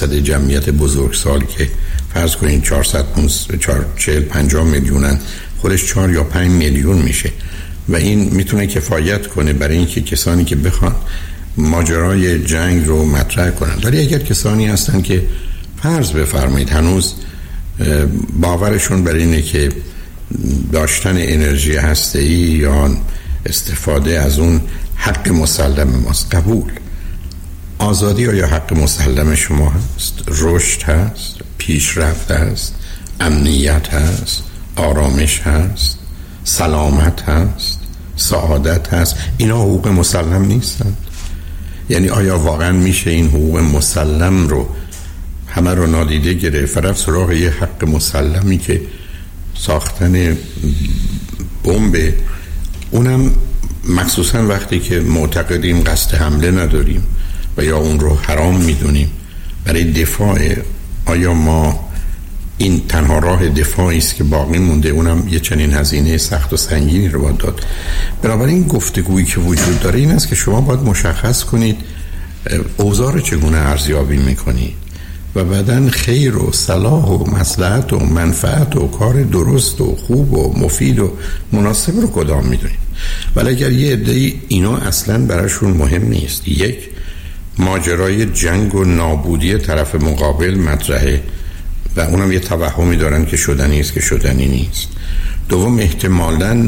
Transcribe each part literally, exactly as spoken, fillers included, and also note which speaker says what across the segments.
Speaker 1: درصد جمعیت بزرگسال که فرض کنید چهارصد چهل پنجاه میلیونن، خودش چهار یا پنج میلیون میشه و این میتونه کفایت کنه برای اینکه کسانی که بخوان ماجرای جنگ رو مطرح کنن. ولی اگر کسانی هستن که فرض بفرمایید هنوز باورشون بر اینه که داشتن انرژی هسته‌ای یا استفاده از اون حق مسلم ماست، قبول. آزادی یا حق مسلم شما هست، رشد هست، پیشرفت هست، امنیت هست، آرامش هست، سلامت هست، سعادت هست. اینا حقوق مسلم نیستند؟ یعنی آیا واقعا میشه این حقوق مسلم رو همه رو نادیده گرفت و رفت سراغ یه حق مسلمی که ساختن بمب، اونم مخصوصا وقتی که معتقدیم قصد حمله نداریم و یا اون رو حرام میدونیم برای دفاع؟ آیا ما این تنها راه دفاعی است که باقی مونده، اونم یه چنین هزینه سخت و سنگینی رو باید داد؟ بنابراین گفتگویی که وجود داره این است که شما باید مشخص کنید اوضاع رو چگونه ارزیابی میکنید و بعدن خیر و صلاح و مصلحت و منفعت و کار درست و خوب و مفید و مناسب رو کدام میدونید. ولی اگر یه عده‌ای اینا اصلا براشون مهم نیست، یک ماجرای جنگ و نابودی طرف مقابل مطرحه و اونم یه توهمی دارن که شدنی است که شدنی نیست. دوم احتمالاً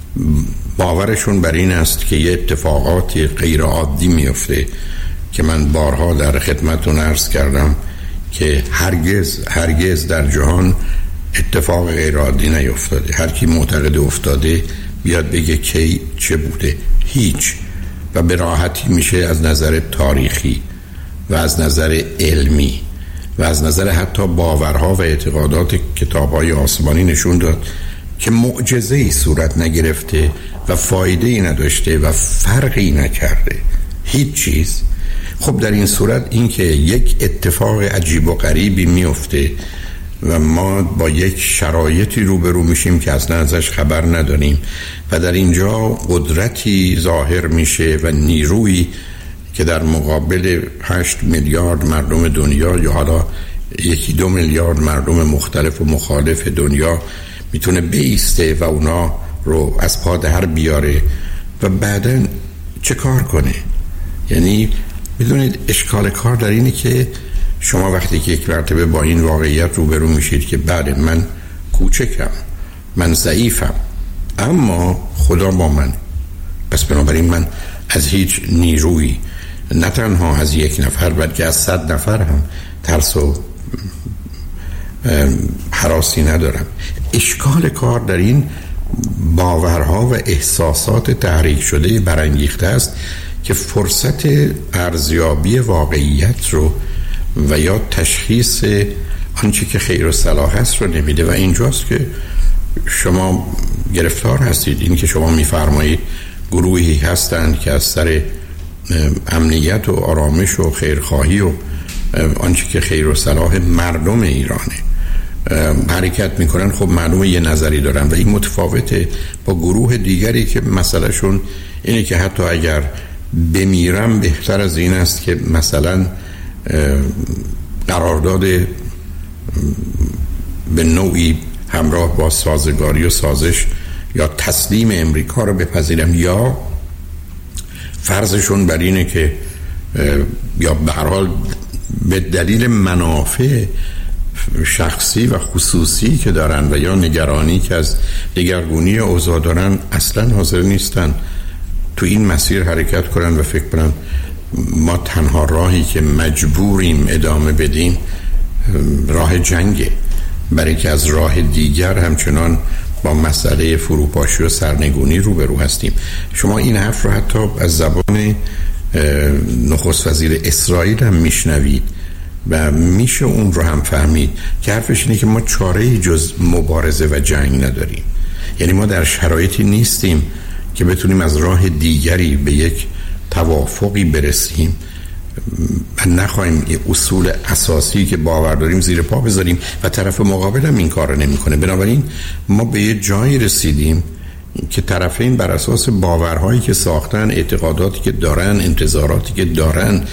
Speaker 1: باورشون بر این است که یه اتفاقات غیر عادی میفته که من بارها در خدمتتون عرض کردم که هرگز هرگز در جهان اتفاق غیر عادی نیفتاده. هر کی معتقد افتاده بیاد بگه کی چه بوده، هیچ. و به راحتی میشه از نظر تاریخی و از نظر علمی و از نظر حتی باورها و اعتقادات کتاب‌های آسمانی نشون داد که معجزه‌ای صورت نگرفته و فایده‌ای نداشته و فرقی نکرده، هیچ چیز. خب در این صورت این که یک اتفاق عجیب و غریبی میفته و ما با یک شرایطی روبرو میشیم که اصلا ازش خبر نداریم و در اینجا قدرتی ظاهر میشه و نیرویی که در مقابل هشت میلیارد مردم دنیا یا حالا یکی دو میلیارد مردم مختلف و مخالف دنیا میتونه بیسته و اونا رو از پا در بیاره و بعداً چه کار کنه. یعنی بدونید اشکال کار در اینه که شما وقتی که یک مرتبه با این واقعیت روبرو میشید که بعد من کوچکم، من ضعیفم، اما خدا با من، پس بنابراین من از هیچ نیرویی، نه تنها از یک نفر بلکه از صد نفر هم ترس و هراسی ندارم. اشکال کار در این باورها و احساسات تحریک شده برانگیخته است که فرصت ارزیابی واقعیت رو و یا تشخیص آنچه که خیر و صلاح است رو نمیده و اینجاست که شما گرفتار هستید. این که شما میفرمایید گروهی هستند که از سر امنیت و آرامش و خیرخواهی و آنچه که خیر و صلاح مردم ایرانه حرکت میکنن، خب معلومه یه نظری دارن و این متفاوته با گروه دیگری که مسئله شون اینه که حتی اگر بمیرم بهتر از این است که مثلا قرارداد به نوعی همراه با سازگاری و سازش یا تسلیم امریکا رو بپذیرم، یا فرضشون بر اینه که یا به هر حال به دلیل منافع شخصی و خصوصی که دارن و یا نگرانی که از دگرگونی اوضاع دارن اصلا حاضر نیستن تو این مسیر حرکت کنن و فکر کنن ما تنها راهی که مجبوریم ادامه بدیم راه جنگه، برای که از راه دیگر همچنان با مسئله فروپاشی و سرنگونی روبرو هستیم. شما این حرف رو حتی از زبان نخست وزیر اسرائیل هم میشنوید و میشه اون رو هم فهمید که حرفش اینه که ما چاره‌ای جز مبارزه و جنگ نداریم. یعنی ما در شرایطی نیستیم که بتونیم از راه دیگری به یک توافقی برسیم و نخواهیم اصول اساسی که باور داریم زیر پا بذاریم و طرف مقابل هم این کار رو نمی کنه. بنابراین ما به یه جایی رسیدیم که طرفین بر اساس باورهایی که ساختن، اعتقاداتی که دارن، انتظاراتی که دارن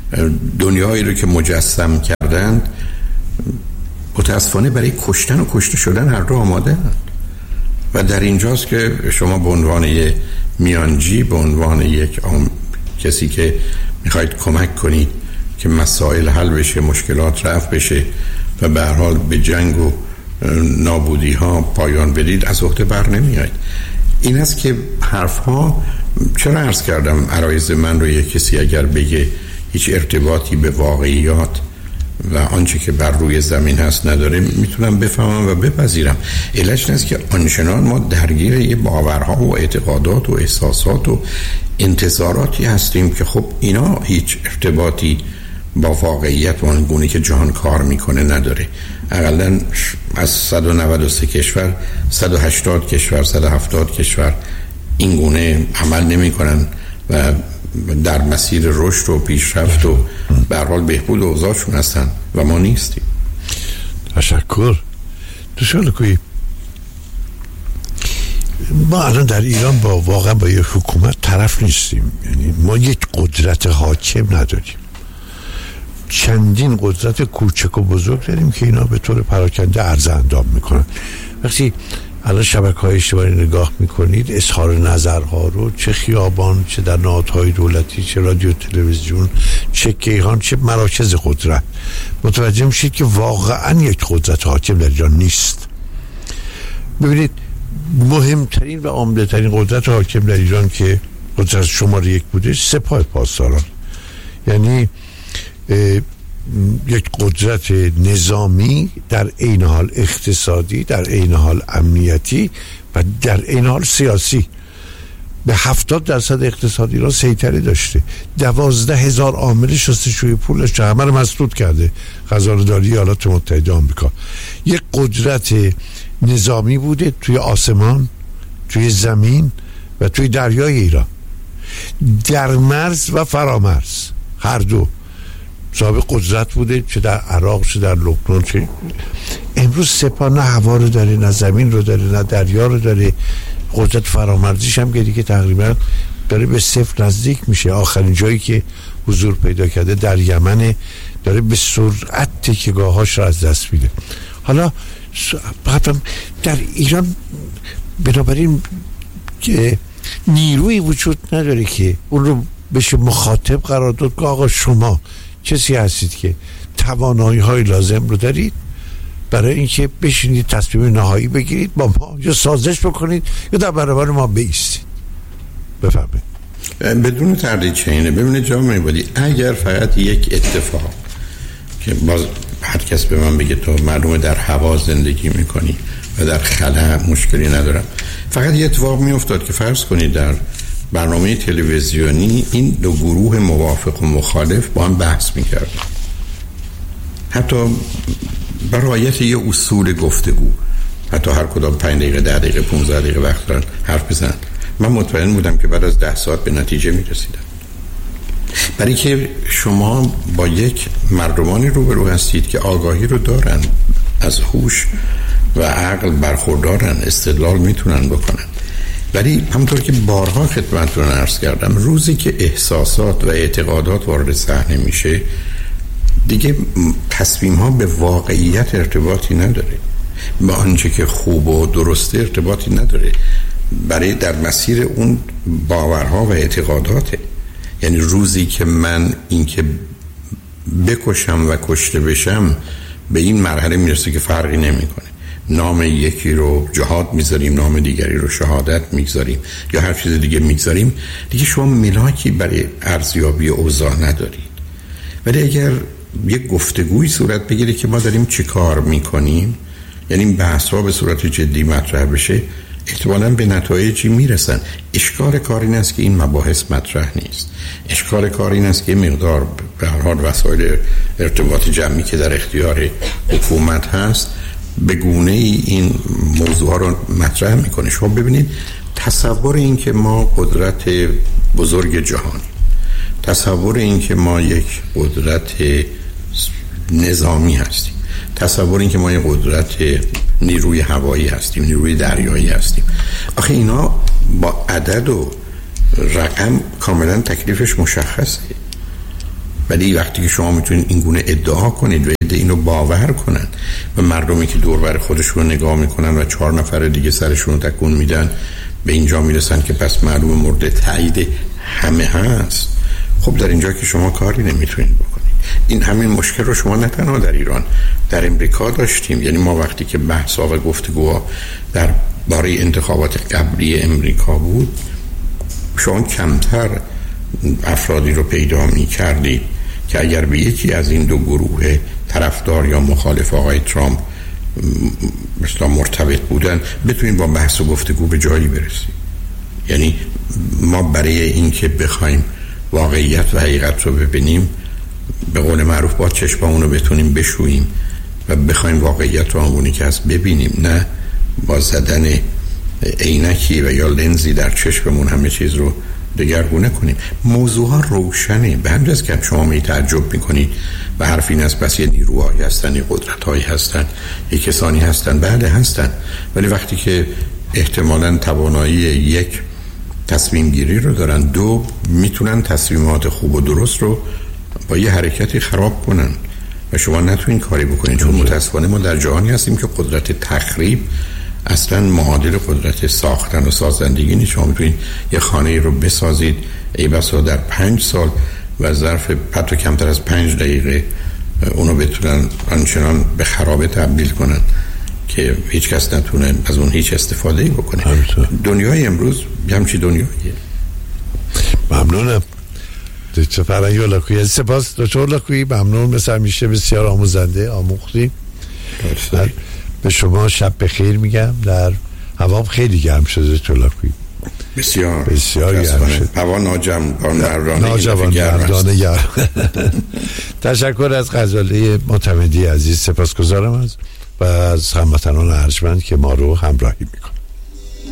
Speaker 1: دنیایی رو که مجسم کردند متاسفانه برای کشتن و کشته شدن هر دو آماده هستند. و در اینجاست که شما به عنوان یک میانجی، به عنوان یک آم... کسی که میخواید کمک کنید که مسائل حل بشه، مشکلات رفع بشه و به هر حال به جنگ و نابودی ها پایان بدید، از عهده بر نمیاید. این است که حرف ها، چرا عرض کردم عرایض من رو یک کسی اگر بگه هیچ ارتباطی به واقعیات و آنچه که بر روی زمین هست نداره، میتونم بفهمم و بپذیرم. علت است که آنچنان ما درگیر یه باورها و اعتقادات و احساسات و انتظاراتی هستیم که خب اینا هیچ ارتباطی با واقعیت و آن گونه که جهان کار میکنه نداره. اقلا از صد و نود و سه کشور صد و هشتاد کشور صد و هفتاد کشور این گونه عمل نمی کنن و در مسیر رشد و پیشرفت و به هر حال بهبود اوضاعشون هستن و ما نیستیم.
Speaker 2: تشکر. دوستان کوی ما الان در ایران با واقعا با یک حکومت طرف نیستیم، یعنی ما یک قدرت حاکم نداریم، چندین قدرت کوچک و بزرگ داریم که اینا به طور پراکنده عرض اندام میکنن. وقتی الان شبکه‌های اجتماعی نگاه میکنید، اظهار نظرها رو چه خیابان، چه در نهادهای دولتی، چه رادیو تلویزیون، چه کیهان، چه مراکز قدرت، متوجه میشید که واقعا یک قدرت حاکم در ایران نیست. ببینید مهمترین و عمده ترین قدرت حاکم در ایران که قدرت شماره یک بوده سپاه پاسداران، یعنی یک قدرت نظامی در عین حال اقتصادی، در عین حال امنیتی و در عین حال سیاسی. به هفتاد درصد اقتصادی را سیطره داشته. دوازده هزار عامل شستشوی پولش همه رو مسدود کرده خزانه‌داری ایالات متحده آمریکا. یک قدرت نظامی بوده توی آسمان، توی زمین و توی دریای ایران، در مرز و فرامرز هر دو صاحب قدرت بوده، چه در عراق چه در لبنان. چه امروز سپاه نه هوا رو داره، نه زمین رو داره، نه دریا رو داره. قدرت فرامرزیش هم که دیگه تقریبا داره به صفر نزدیک میشه. آخرین جایی که حضور پیدا کرده در یمن، داره به سرعت تکیه‌گاه‌هاش رو از دست میده. حالا در ایران بنابراین که نیروی وجود نداره که اون رو بشه مخاطب قرار داد که آقا شما کسی هستید که توانایی های لازم رو دارید برای اینکه بشینید تصمیم نهایی بگیرید با ما، یا سازش بکنید یا در برابر ما بایستید. بفهمید
Speaker 1: بدون تردید چینه. ببینید جامعه بودی، اگر فقط یک اتفاق که باز هر کس به من بگه تو معلومه در هوا زندگی میکنی و در خلا مشکلی ندارم، فقط یه اتفاق میافتاد که فرض کنید در برنامه تلویزیونی این دو گروه موافق و مخالف با هم بحث میکردن، حتی برایت یه اصول گفتگو، حتی هر کدام پنج دقیقه ده دقیقه پونزده دقیقه وقت دارن حرف بزنن، من مطمئن بودم که بعد از ده ساعت به نتیجه میرسیدم. برای که شما با یک مردمانی روبرو هستید که آگاهی رو دارن، از هوش و عقل برخوردارن، استدلال میتونن بکنن. ولی همونطور که بارها خدمتتون عرض کردم، روزی که احساسات و اعتقادات وارد صحنه میشه دیگه تصمیم ها به واقعیت ارتباطی نداره، به آنچه که خوب و درسته ارتباطی نداره، برای در مسیر اون باورها و اعتقاداته. یعنی روزی که من این که بکشم و کشته بشم به این مرحله میرسه که فرقی نمیکنه، نام یکی رو جهاد میذاریم، نام دیگری رو شهادت میذاریم یا هر چیز دیگه میذاریم، دیگه شما ملاکی برای ارزیابی اوضاع ندارید. ولی اگر یک گفتگوی صورت بگیره که ما داریم چی کار میکنیم، یعنی این بحث ها به صورت جدی مطرح بشه، احتمالاً به نتایجی میرسن. اشکال کار این است که این مباحث مطرح نیست. اشکال کار این است که مقدار به هر حال وسایل ارتباط جمعی که در اختیار حکومت هست به گونه ای این موضوع ها رو مطرح میکنه. شما ببینید تصور این که ما قدرت بزرگ جهانی، تصور این که ما یک قدرت نظامی هستیم، تصور این که ما یک قدرت نیروی هوایی هستیم، نیروی دریایی هستیم، آخه اینا با عدد و رقم کاملا تکلیفش مشخصه. ولی وقتی که شما میتونید این گونه ادعا کنید و اینو باور کنن و مردمی که دور بر خودشون نگاه میکنن و چهار نفر دیگه سرشون رو تکون میدن به اینجا میرسن که پس معلوم مورد تایید همه هست، خب در اینجا که شما کاری نمیتونید بکنید. این همین مشکل رو شما نه تنها در ایران، در امریکا داشتیم. یعنی ما وقتی که بحث‌ها و گفتگوها در باره انتخابات قبلی امریکا بود، شما کمتر افرادی رو پیدا می‌کردید که اگر به یکی از این دو گروه طرفدار یا مخالف آقای ترامپ مثلا مرتبط بودن بتونید با بحث و گفتگو به جایی برسید. یعنی ما برای این که بخوایم واقعیت و حقیقت رو ببینیم، به قول معروف با چشممون رو بتونیم بشوییم و بخوایم واقعیت رو آنگونه که هست ببینیم، نه با زدن عینکی و یا لنزی در چشممون همه چیز رو دگرگونه کنیم. موضوع ها روشنه، به همین جاست که شما می تعجب میکنید و حرف این است پس یه نیروهایی هستن، یه قدرت‌هایی هستن، یه کسانی هستن. بله هستن، ولی وقتی که احتمالاً توانایی یک تصمیم گیری رو دارن، دو میتونن تصمیمات خوب و درست رو با یه حرکتی خراب کنن و شما نتونین کاری بکنین. چون متاسفانه ما در جهانی هستیم که قدرت تخریب اصلا معادل قدرت ساختن و سازندگی نیست. شما میتونید یه خانه رو بسازید ای بسا در پنج سال و ظرف حتی کمتر از پنج دقیقه اونو بتونن آنچنان به خرابه تبدیل کنن که هیچ کس نتونه از اون هیچ استفاده ای بکنه. دنیای امروز همچی دنیاییه.
Speaker 2: ممنونم دکتر فرهنگ هولاکویی. سپاس دکتر هولاکویی، ممنون، مثل همیشه بسیار آموزنده، آموختیم. به شما شب بخیر میگم. در هوا خیلی گرم شده دکتر هولاکویی،
Speaker 1: بسیار
Speaker 2: بسیار گرم شده.
Speaker 1: هوا ناجوان مردانه
Speaker 2: ناجوان مردانه گرم. تشکر از غزاله معتمدی عزیز، سپاسگزارم از و از هموطنان ارجمند که ما رو همراهی میکنن.